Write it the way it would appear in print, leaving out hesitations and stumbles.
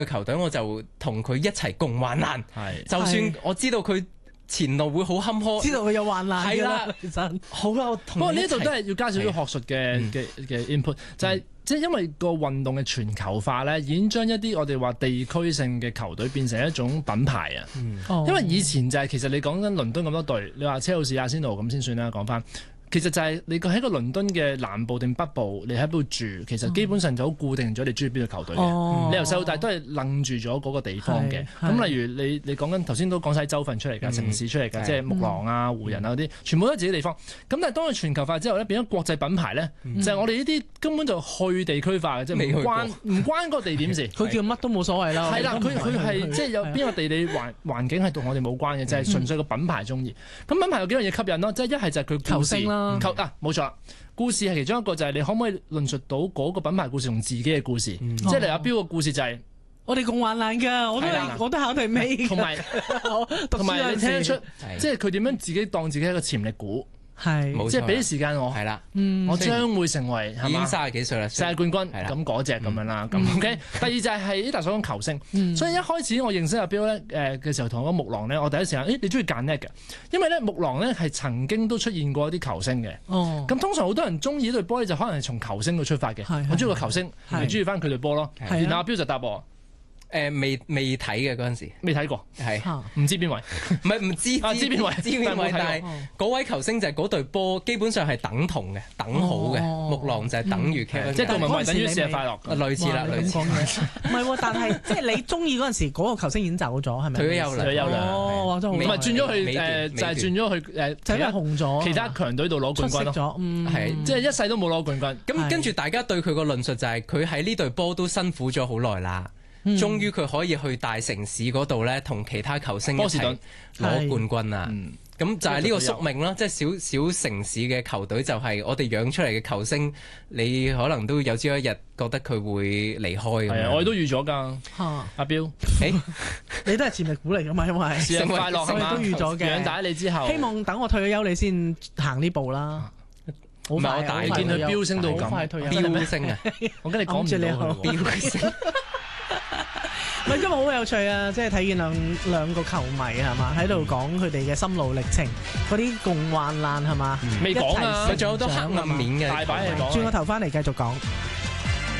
球隊，我就同佢一齊共患難。就算我知道佢前路會好坎坷， 知道佢有患難㗎啦，其實好啦。 不過呢度都係要加少少學術嘅 input，就係即係因為個運動嘅全球化咧，已經將一啲我哋話地區性嘅球隊變成一種品牌啊。因為以前就係其實你講緊倫敦咁多隊，你話車路士、阿仙奴咁先算啦，講翻。其實就係你喺個倫敦嘅南部定北部，你喺度住，其實基本上就好固定咗你中意邊隊球隊嘅。你由細到大都係楞住咗嗰個地方嘅。咁例如你講緊頭先都講晒州份出嚟㗎，城市出嚟㗎，即係木狼啊、湖人啊嗰啲，全部都係自己地方。咁但係當佢全球化之後咧，變咗國際品牌咧，就係我哋呢啲根本就去地區化嘅，即係唔關個地點事。 佢叫乜都冇所謂啦。 係啦，佢係即係有邊個地理環境係同我哋冇關嘅，就係純粹個品牌中意。咁品牌有幾樣嘢吸引咯，即係一係就係佢球星啦。冇錯，故事係其中一個，就係你可唔可以論述到嗰個品牌故事同自己嘅故事，即係例如阿標個故事就係我哋共患難㗎，我都考佢尾，同埋你聽得出，即係佢點樣自己當自己係一個潛力股。即係俾啲時間我， 係啦， 我將會成為已經30幾歲啦， 世界冠軍咁嗰隻咁樣啦。咁 OK。第二就係呢，大所講球星，所以一開始我認識阿標咧嘅時候，同我講木狼咧，我第一時間你中意揀 net 嘅，因為咧木狼咧係曾經都出現過一啲球星嘅。咁通常好多人中意呢隊波咧，就可能係從球星度出發嘅。我中意個球星，咪中意翻佢隊波咯。然後阿標就答我。 未睇嘅嗰陣時， 未睇過，係唔知邊位， 唔知邊位，但係嗰位球星就係嗰隊波基本上係等同嘅，等好嘅。木狼就係等於嘅， 即係杜文慧等於生日快樂， 類似啦，類似。 唔係喎，但係即係你中意嗰陣時，嗰個球星已經走咗，係咪？ 退休啦， 哦，真係好。 唔係轉咗去就係轉咗去就因為紅咗， 其他強隊度攞冠軍咯。 係即係一世都冇攞冠軍。 咁跟住大家對佢個論述就係佢喺呢隊波都辛苦咗好耐啦。終於佢可以去大城市嗰度咧，同其他球星一齊攞冠軍啊！咁就係呢個宿命啦，即係小城市嘅球隊就係我哋養出嚟嘅球星，你可能都有朝一日覺得佢會離開。係啊，我哋都預咗㗎。阿標， 你都係潛力股嚟㗎嘛？因為生日快樂係嘛？ 都預咗嘅。 養大你之後， 希望等我退咗休你先行呢步啦。 唔係我大見佢飆升到咁， 飆升啊！ 我跟你講唔到飆升。 今日好有趣啊！即係睇見兩個球迷係嘛，喺度講佢哋嘅心路歷程，嗰啲共患難係嘛， 未講啊， 仲有好多黑暗面嘅， 大把嘢講。 轉個頭翻嚟繼續講。